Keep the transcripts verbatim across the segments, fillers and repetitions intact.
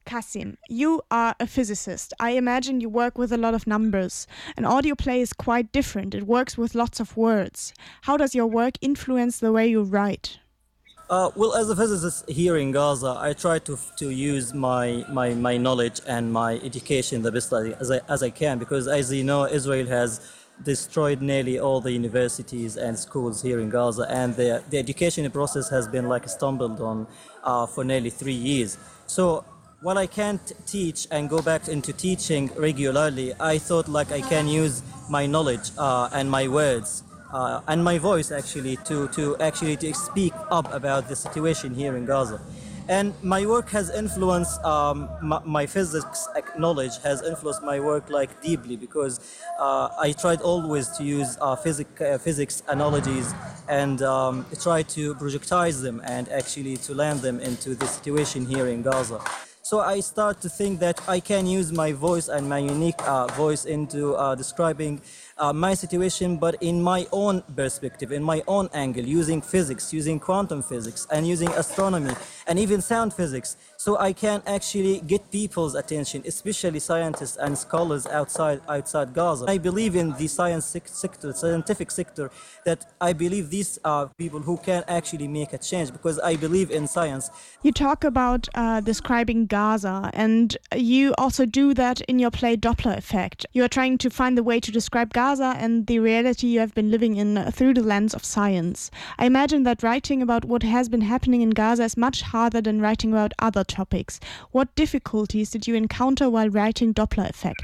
Kasim, you are a physicist. I imagine you work with a lot of numbers. An audio play is quite different. It works with lots of words. How does your work influence the way you write? Uh, well, as a physicist here in Gaza, I try to to use my my, my knowledge and my education the best as I, as I can, because as you know, Israel has destroyed nearly all the universities and schools here in Gaza, and the the education process has been like stumbled on uh, for nearly three years. So while I can't teach and go back into teaching regularly, I thought like I can use my knowledge uh, and my words uh, and my voice actually to, to actually to speak up about the situation here in Gaza. And my work has influenced um, my, my physics knowledge has influenced my work like deeply, because uh, I tried always to use uh, physic, uh, physics analogies and um, try to projectize them and actually to land them into the situation here in Gaza. So I start to think that I can use my voice and my unique uh, voice into uh, describing uh, my situation, but in my own perspective, in my own angle, using physics, using quantum physics, and using astronomy, and even sound physics. So I can actually get people's attention, especially scientists and scholars outside outside Gaza. I believe in the science sector, scientific sector, that I believe these are people who can actually make a change, because I believe in science. You talk about uh, describing Gaza, and you also do that in your play Doppler Effect. You are trying to find the way to describe Gaza and the reality you have been living in through the lens of science. I imagine that writing about what has been happening in Gaza is much harder than writing about other topics. What difficulties did you encounter while writing Doppler Effect?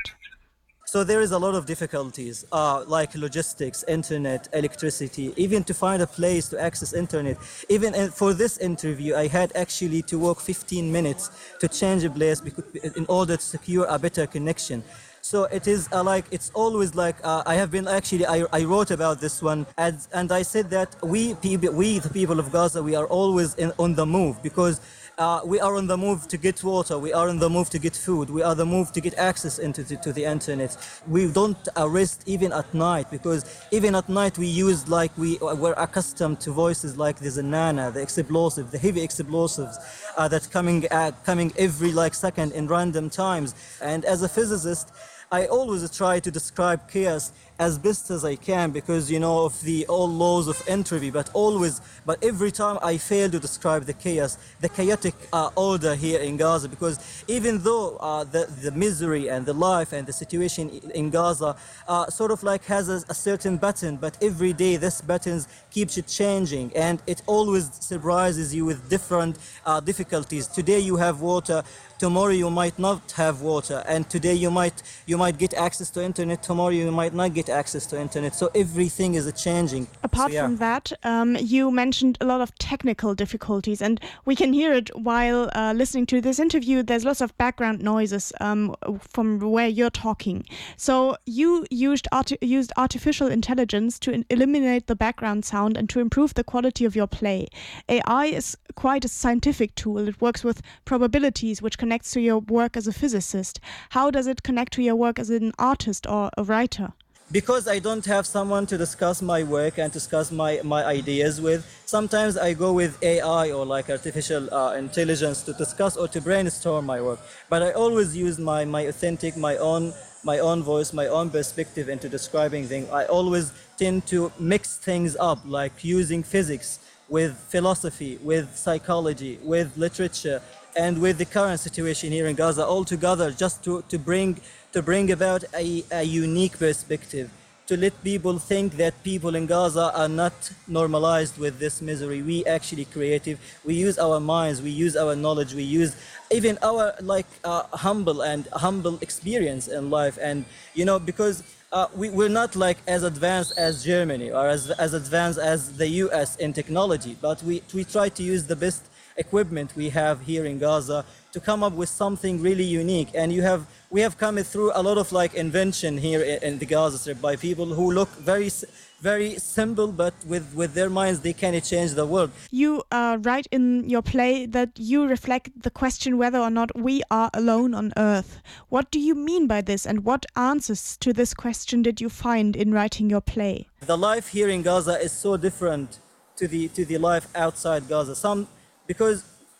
So there is a lot of difficulties, uh, like logistics, internet, electricity, even to find a place to access internet. Even in, for this interview, I had actually to walk fifteen minutes to change a place because, in order to secure a better connection. So it is uh, like, it's always like, uh, I have been actually, I, I wrote about this one, and, and I said that we, people, we, the people of Gaza, we are always in, on the move, because Uh, we are on the move to get water, we are on the move to get food, we are on the move to get access into the, to the internet. We don't uh, rest even at night, because even at night we use like we were accustomed to voices like the Zanana, the explosive, the heavy explosives uh, that coming uh, coming every like second in random times. And as a physicist, I always try to describe chaos as best as I can, because you know of the all laws of entropy, but always, but every time I fail to describe the chaos, the chaotic uh, order here in Gaza, because even though uh, the, the misery and the life and the situation in Gaza uh, sort of like has a, a certain pattern, but every day this patterns keeps it changing, and it always surprises you with different uh, difficulties. Today you have water, tomorrow you might not have water, and today you might you might get access to internet, tomorrow you might not get access to internet. So everything is changing. Apart so, yeah. from that, um, you mentioned a lot of technical difficulties, and we can hear it while uh, listening to this interview. There's lots of background noises um, from where you're talking. So you used arti- used artificial intelligence to in- eliminate the background sound and to improve the quality of your play. A I is quite a scientific tool. It works with probabilities, which connects to your work as a physicist. How does it connect to your work as an artist or a writer? Because I don't have someone to discuss my work and discuss my, my ideas with, sometimes I go with A I or like artificial uh, intelligence to discuss or to brainstorm my work. But I always use my, my authentic, my own, my own voice, my own perspective into describing things. I always tend to mix things up, like using physics with philosophy, with psychology, with literature, and with the current situation here in Gaza all together, just to, to bring to bring about a, a unique perspective, to let people think that people in Gaza are not normalized with this misery. We actually creative. We use our minds, we use our knowledge, we use even our like uh, humble and humble experience in life. And you know, because uh, we, we're not like as advanced as Germany or as, as advanced as the U S in technology, but we, we try to use the best equipment we have here in Gaza to come up with something really unique. And you have we have come through a lot of like invention here in, in the Gaza Strip by people who look very very simple, but with with their minds they can change the world. You uh, write in your play that you reflect the question whether or not we are alone on Earth. What do you mean by this, and what answers to this question did you find in writing your play? The life here in Gaza is so different to the to the life outside Gaza. Some because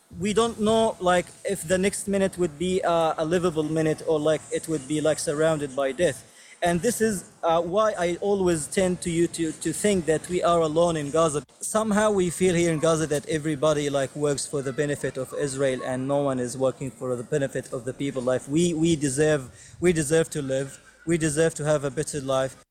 we don't know like if the next minute would be uh, a livable minute or like it would be like surrounded by death. And this is uh, why I always tend to you to, to think that we are alone in Gaza. Somehow we feel here in Gaza that everybody like works for the benefit of Israel and no one is working for the benefit of the people. Like we, we deserve we deserve to live. We deserve to have a better life.